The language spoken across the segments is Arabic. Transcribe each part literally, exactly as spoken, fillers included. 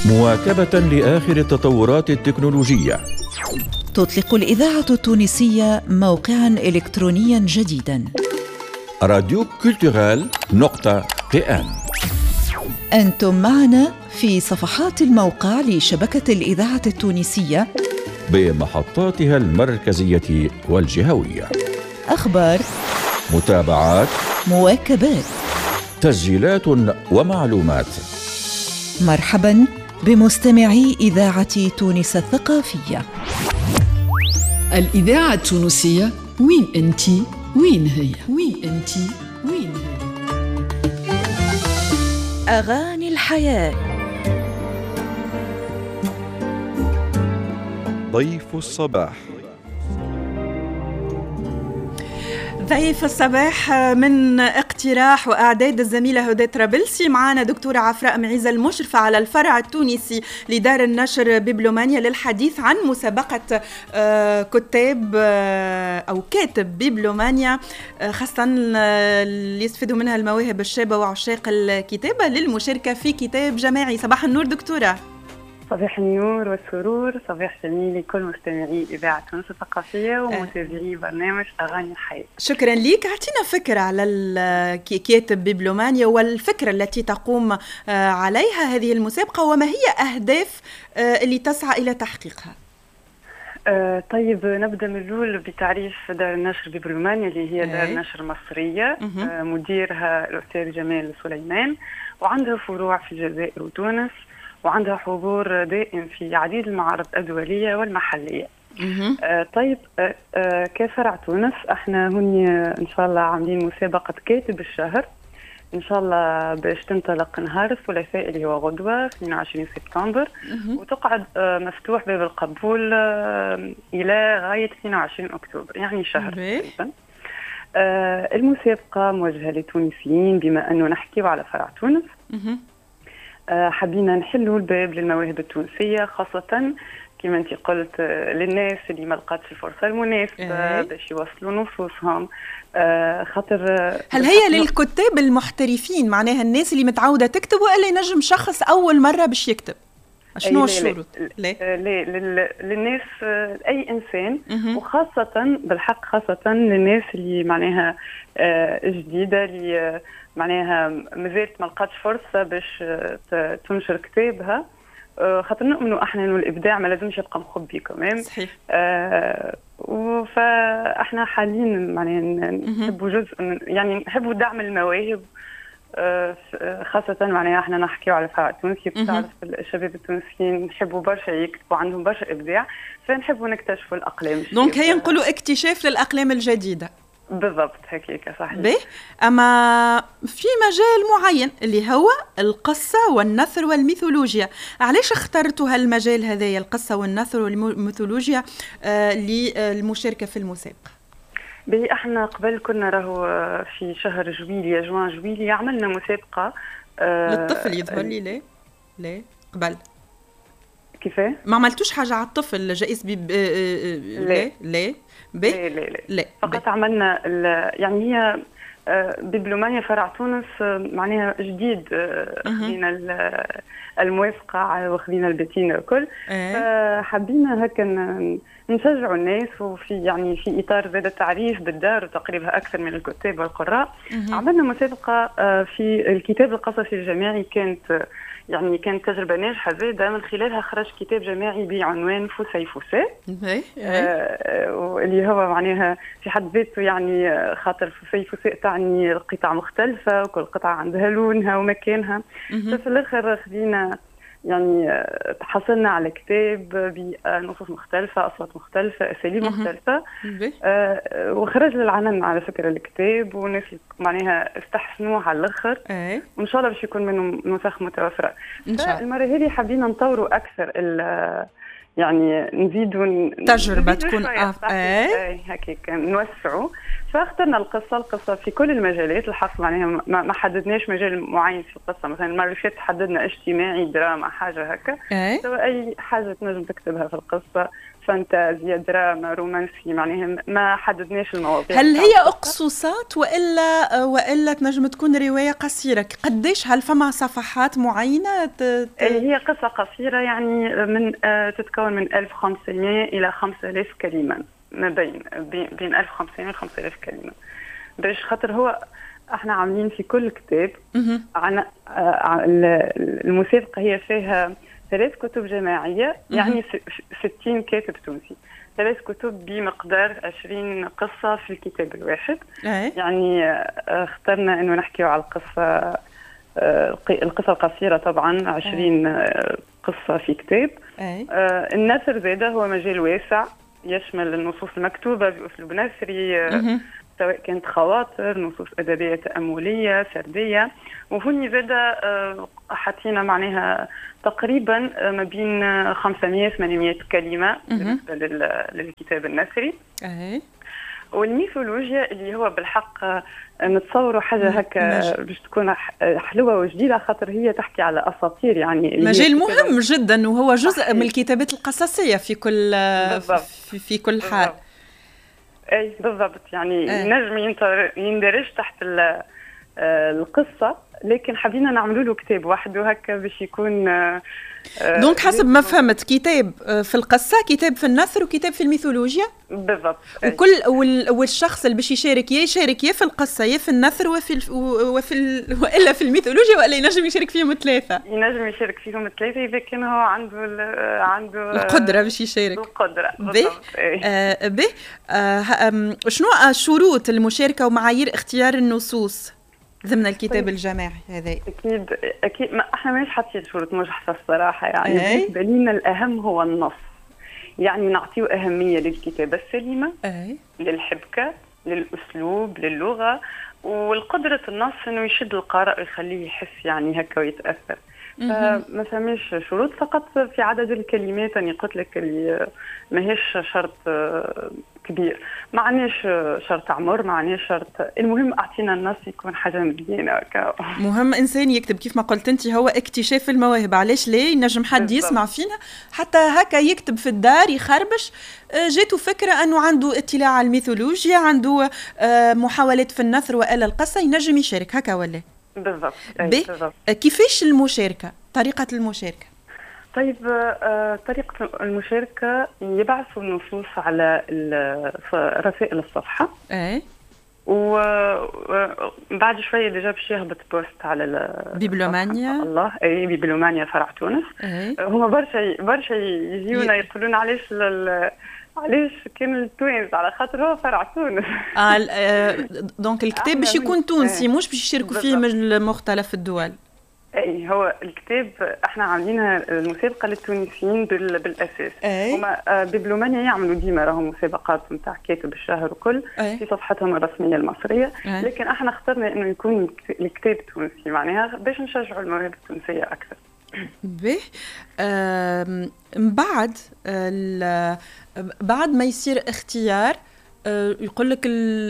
مواكبة لآخر التطورات التكنولوجية. تطلق الإذاعة التونسية موقعاً إلكترونياً جديداً، راديو كولتورال نقطة بي إن. أنتم معنا في صفحات الموقع لشبكة الإذاعة التونسية بمحطاتها المركزية والجهوية، أخبار، متابعات، مواكبات، تسجيلات ومعلومات. مرحباً بمستمعي إذاعة تونس الثقافية. الإذاعة التونسية، وين أنتي؟ وين هي؟ وين أنتي؟ وين هي؟ أغاني الحياة. ضيف الصباح. ضيف الصباح من اقتراح وإعداد الزميلة هدى طرابلسي. معنا دكتورة عفراء معيزة المشرفة على الفرع التونسي لدار النشر بيبلومانيا للحديث عن مسابقة كتاب أو كاتب بيبلومانيا، خاصة اللي يستفيدوا منها المواهب الشابة وعشاق الكتابة للمشاركة في كتاب جماعي. صباح النور دكتورة. صباح النور والسرور، صباح جميل لكل مستمعي إذاعة تونس الثقافية ومتابعي برنامج أغاني الحياة. شكرا لك. أعطينا فكرة على الكاتب بيبلومانيا والفكرة التي تقوم عليها هذه المسابقة، وما هي أهداف اللي تسعى إلى تحقيقها؟ أه طيب، نبدأ من الأول بتعريف دار النشر بيبلومانيا، اللي هي دار نشر مصرية. أه مديرها الأستاذ جمال سليمان، وعندها فروع في الجزائر وتونس، وعندها حضور دائم في عديد المعارض الدولية والمحلية. آه طيب، آه آه كفرع تونس احنا هني ان شاء الله عاملين مسابقة كاتب الشهر ان شاء الله باش تنطلق نهار الثلاثاء اللي هو غدوة اثنين وعشرين سبتمبر، وتقعد آه مفتوح باب القبول آه الى غاية اثنين وعشرين اكتوبر، يعني شهر تقريبا. آه المسابقة موجهة للتونسيين بما انه نحكي على فرع تونس. حبينا نحلوا الباب للمواهب التونسية، خاصة كما انت قلت للناس اللي ما لقاتش الفرصة المناسبة باش يوصلوا نصوصهم. خاطر هل هي للكتاب المحترفين، معناها الناس اللي متعودة تكتب، ولا ينجم شخص أول مرة باش يكتب؟ شنو الشروط؟ لا لا للناس، أي إنسان، وخاصة بالحق خاصة للناس اللي معناها جديدة، اللي معناها مازالت ما لقاتش فرصة باش تنشر كتابها، خاطر نؤمنوا احنا انه الابداع ما لازمش يبقى مخبي كمان. صحيح. آه فاحنا حاليا معناها نحبوا جزء، يعني نحبوا دعم المواهب، آه خاصة معناها احنا نحكيو على فرع تونسي، بتعرف الشباب التونسيين نحبوا برشا يكتبوا، عندهم برشا ابداع، فنحبوا نكتشفوا الاقلام. دونك هي نقولوا اكتشاف للاقلام الجديدة. بالضبط هيك صحيح. به أما في مجال معين اللي هو القصة والنثر والميثولوجيا، علاش اخترتوا هالمجال هذايا القصة والنثر والميثولوجيا آه للمشاركة في المسابقة؟ به احنا قبل كنا راهو في شهر جويليا جوان جويليا عملنا مسابقة آه للطفل يظهر لي. لا لا قبل كيفاه ما عملتوش حاجة على الطفل جائز بي ب... لا لا لا لا لا, لا. فقط بي. عملنا يعني هي بيبلومانيا فرع تونس معناها جديد، خذينا الموافقة وخذينا البتينة وكل، فحبينا هكا نشجعوا الناس، وفي يعني في إطار زاد التعريف بالدار وتقريبها أكثر من الكتاب والقراء. عملنا مسابقة في الكتاب القصصي الجماعي، كانت يعني كانت تجربة ناجحة زادة، من خلالها خرج كتاب جماعي بعنوان فوسي فوسي، آه اللي هو معناها في حد ذاته يعني خاطر فوسي فوسي تعني قطع مختلفة، وكل قطعة عندها لونها ومكانها. ففي الآخر خدينا يعني تحصلنا على كتاب بنصوص مختلفة، أصوات مختلفة، أساليب مختلفة، آه وخرج للعنان على فكرة الكتاب، والناس معناها استحسنوه على الآخر، وإن شاء الله باش يكون منه نسخ متوفرة. المرة هذه حبينا نطوروا أكثر يعني نزيدوا تجربة تكون أفضل، هكيك نوسعوا. فاخترنا القصة القصة في كل المجالات، الحق معناها ما حددناش مجال معين في القصة، مثلا المرة اللي فاتت حددنا اجتماعي، دراما، حاجة هكا، سواء أي حاجة تنجم تكتبها في القصة فانتازيا، دراما، رومانسي، معناها ما حددناش المواضيع. هل هي أقصوصات وإلا وإلا تنجم تكون رواية قصيرة؟ قديش هل فما صفحات معينة؟ ت... ت... هي قصة قصيرة يعني من تتكون من ألف وخمسمائة إلى خمسة آلاف كلمة، ما بين بين ألف وخمسمائة و خمسة آلاف كلمة، باش خاطر هو احنا عاملين في كل كتاب عن المسابقة هي فيها ثلاث كتب جماعية، يعني ستين كاتب تونسي، ثلاث كتب بمقدار عشرين قصة في الكتاب الواحد. أي. يعني اخترنا انه نحكي على القصة القصة القصيرة طبعا عشرين أي. قصة في كتاب. أي. النثر زاده هو مجال واسع يشمل النصوص المكتوبة بأسلوب نثري، سواء كانت خواطر، نصوص أدبية تأملية، سردية، وهني زادة حطينا معناها تقريبا ما بين خمسمائة ثمانمائة كلمة بالنسبة للكتاب النثري. أي. والميثولوجيا اللي هو بالحق نتصوروا حاجة هكا باش تكون حلوة وجديدة، خاطر هي تحكي على أساطير، يعني مجال مهم جدا وهو جزء صحيح. من الكتابات القصصية في كل في, في كل حال. بالضبط. اي بالضبط، يعني نجم يندرج تحت القصة، لكن حبينا نعملوا له كتاب وحده هكا باش يكون دونك حسب ما فهمت كتاب في القصة، كتاب في النثر، وكتاب في الميثولوجيا. بالضبط. وكل والشخص اللي باش يشارك يا يشارك يا في القصة يا في النثر وفي ال وفي ال والا في الميثولوجيا، ولا ينجم يشارك فيهم الثلاثة. ينجم يشارك فيهم الثلاثة إذا كان هو عنده عنده القدرة باش يشارك. القدرة بالضبط. آه به آه شنو شروط المشاركة ومعايير اختيار النصوص ضمن الكتاب الجماعي هذا؟ اكيد اكيد ما احنا مش حاطين شروط مجحفه الصراحه، يعني بالنسبه لنا الاهم هو النص، يعني نعطيه اهميه للكتابه السليمه، أي. للحبكه، للاسلوب، للغه، والقدره النص انه يشد القارئ ويخليه يحس يعني هكا ويتاثر. فما فماش شروط، فقط في عدد الكلمات. أنا قلت لك اللي ماهيش شرط كبير، ما عناش شرط عمر، ما عناش شرط، المهم أعطينا النص يكون حاجة مزيانة. مهم إنسان يكتب كيف ما قلت أنت، هو اكتشاف المواهب. علاش ليه ينجم حد بالضبط. يسمع فينا حتى هكا يكتب في الدار يخربش، جاته فكرة أنه عنده اطلاع على الميثولوجيا، عنده محاولات في النثر وإلا القصة، ينجم يشارك هكا ولا؟ بالضبط. بالضبط. كيفاش المشاركة؟ طريقة المشاركة؟ طيب آه، طريقة المشاركة يبعثوا النصوص على رسائل الصفحة، ايه، وبعد شوية ديجا باش يهبط بوست على بيبلومانيا. الله، اي بيبلومانيا فرع تونس. ايه. هما برشا برشا يجيونا يقولون علاش لل... علاش كان التونس، على خاطر هو فرع تونس. آه دونك الكتاب باش يكون تونسي، مش باش يشاركوا فيه من مختلف الدول. اي هو الكتاب احنا عاملينها المسابقه للتونسيين بالاساس. هما بيبلومانيا يعملوا ديما راهم مسابقات نتاع كاتب الشهر وكل أي. في صفحتهم الرسميه المصريه. أي. لكن احنا اخترنا انه يكون الكتاب تونسي، معناها باش نشجعوا المواهب التونسيه اكثر. به من بعد بعد ما يصير اختيار، يقول لك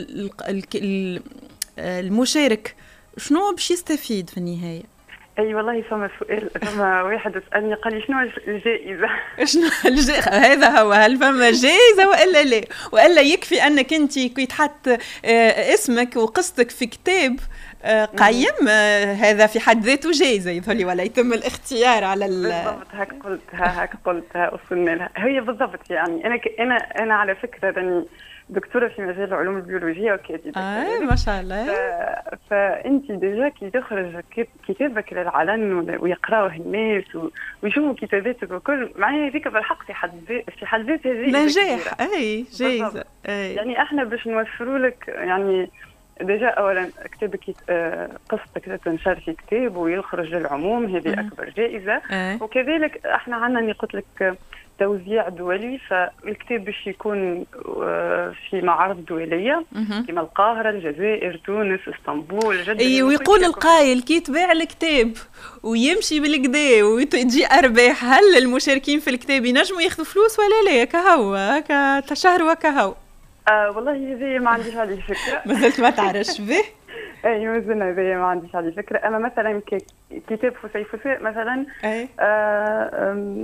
المشارك شنو باش يستفيد في النهايه؟ اي والله فما سؤال، فما واحد سالني قال لي شنو الجائزه؟ شنو الجائزه؟ هذا هو، هل فما جائزه والا لا؟ والا يكفي انك انت كي تحط اسمك وقصتك في كتاب قيم، هذا في حد ذاته جائزه يظهر، ولا يتم الاختيار على ال بالضبط. هك قلتها هك قلتها وصلنا لها، هي بالضبط. يعني انا ك... انا انا على فكره راني دكتوره في مجال العلوم البيولوجيه وكاتبه. اه ما شاء الله. ف... فانت ديجا كي تخرج كتابك للعلن ويقراوه الناس و... ويشوفوا كتاباتك وكل، معناها هذيك بالحق في حد ذات في حد ذاتها جائزه نجاح. اي جائزه. أي. يعني احنا باش نوفروا لك، يعني ديجا اولا كتابك قصتك تنشر في كتاب ويخرج للعموم، هذه اكبر جائزه. أه. وكذلك احنا عندنا قلت لك توزيع دولي، فالكتاب باش يكون في معارض دوليه كما القاهره، الجزائر، تونس، اسطنبول، جده. اي ويقول القائل كي يتباع الكتاب ويمشي بالكدا وتجي ارباح، هل المشاركين في الكتاب ينجموا ياخذوا فلوس ولا لا؟ كهو هكا تشهر وكهو. آه والله هذه ما عنديش عليه فكره. مازلت ما تعرفش به؟ اي مازلنا هذه ما عنديش عليه فكره. اما مثلا كتاب فسيفساء مثلا، آه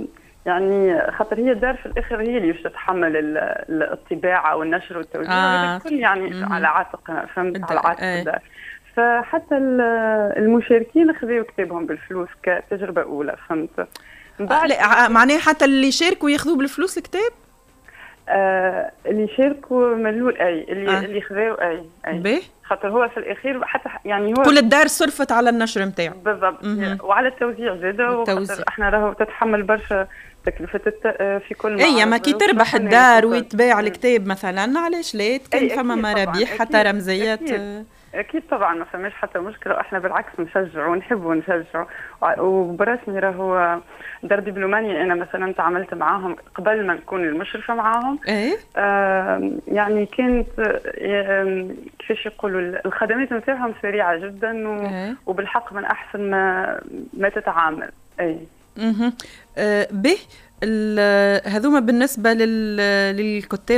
يعني خاطر هي الدار في الاخر هي اللي باش تتحمل الطباعه والنشر والتوزيع آه. الكل يعني م- على عاتق فهمت على عاتق آه. الدار. فحتى المشاركين خذوا كتابهم بالفلوس كتجربه اولى فهمت. آه معناه حتى اللي شاركوا ياخذوا بالفلوس الكتاب؟ آه اللي شاركوا ملول اي اللي آه. اللي خذوا اي اي بيه؟ خاطر هو في الاخير حتى يعني هو كل الدار صرفت على النشر نتاعو بالضبط وعلى التوزيع زاده وخاطر احنا راهو تتحمل برشا تكلفه الت... في كل معرض. اي ما كي تربح الدار ويتباع الكتاب مثلا علاش لا كان فما مرابيح حتى رمزيات أكيد. أكيد طبعا ما فماش حتى مشكلة. إحنا بالعكس نشجعوا ونحبوا نشجعوا وبرسمي راهو دار بيبلومانيا أنا مثلا تعاملت معاهم قبل ما نكون المشرفة معاهم إيه؟ آه يعني كانت آه كيفاش يقولوا الخدمات نتاعهم سريعة جدا و إيه؟ وبالحق من أحسن ما ما تتعامل. أي اها آه به هذوما بالنسبة للكتاب